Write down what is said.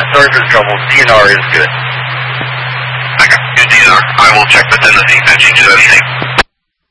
sorry for the trouble. DNR is good. I got good DNR. I will check with them to see if that changes anything.